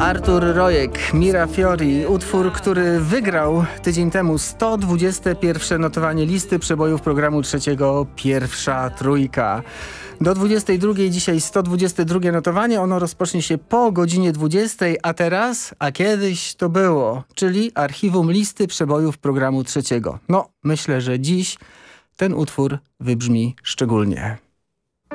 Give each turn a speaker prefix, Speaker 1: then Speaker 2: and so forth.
Speaker 1: Artur Rojek, Mira Fiori, utwór, który wygrał tydzień temu 121 notowanie listy przebojów programu trzeciego Pierwsza Trójka. Do 22 dzisiaj 122 notowanie, ono rozpocznie się po godzinie 20, a kiedyś to było, czyli archiwum listy przebojów programu trzeciego. No, myślę, że dziś ten utwór wybrzmi szczególnie.